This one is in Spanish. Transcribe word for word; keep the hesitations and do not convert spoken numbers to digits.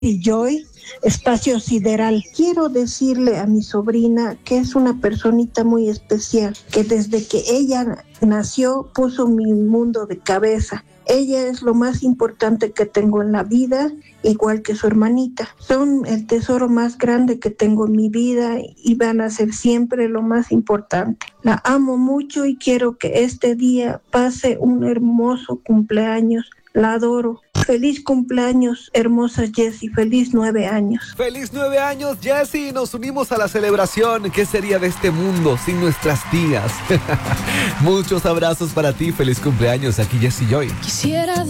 y Joy, Espacio Sideral. Quiero decirle a mi sobrina que es una personita muy especial, que desde que ella nació puso mi mundo de cabeza. Ella es lo más importante que tengo en la vida, igual que su hermanita. Son el tesoro más grande que tengo en mi vida y van a ser siempre lo más importante. La amo mucho y quiero que este día pase un hermoso cumpleaños. La adoro. Feliz cumpleaños, hermosa Jessie. Feliz nueve años. ¡Feliz nueve años, Jessie! Nos unimos a la celebración. ¿Qué sería de este mundo sin nuestras tías? Muchos abrazos para ti. Feliz cumpleaños. Aquí Jessie Joy. Quisiera